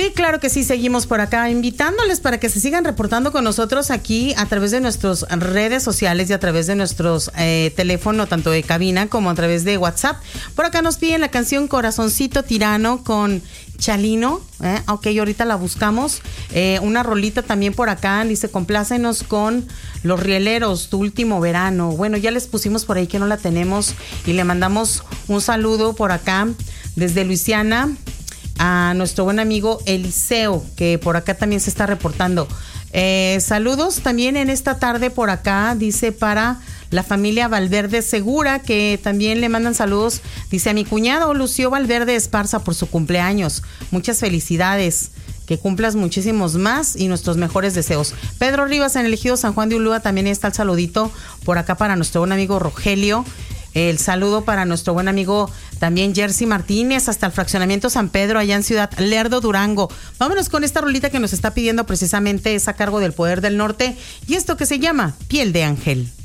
Sí, claro que sí, seguimos por acá invitándoles para que se sigan reportando con nosotros aquí a través de nuestras redes sociales y a través de nuestros teléfono, tanto de cabina como a través de WhatsApp. Por acá nos piden la canción Corazoncito Tirano con Chalino, ok, ahorita la buscamos. Una rolita también por acá, dice, complácenos con Los Rieleros, Tu Último Verano. Bueno, ya les pusimos por ahí que no la tenemos y le mandamos un saludo por acá desde Luisiana a nuestro buen amigo Eliseo, que por acá también se está reportando. Saludos también en esta tarde por acá, dice, para la familia Valverde Segura, que también le mandan saludos, dice, a mi cuñado Lucio Valverde Esparza por su cumpleaños. Muchas felicidades, que cumplas muchísimos más y nuestros mejores deseos. Pedro Rivas en el Ejido San Juan de Ulúa también está el saludito por acá para nuestro buen amigo Rogelio. El saludo para nuestro buen amigo también Jersey Martínez hasta el fraccionamiento San Pedro allá en Ciudad Lerdo, Durango. Vámonos con esta rolita que nos está pidiendo precisamente, es a cargo del Poder del Norte y esto que se llama Piel de Ángel.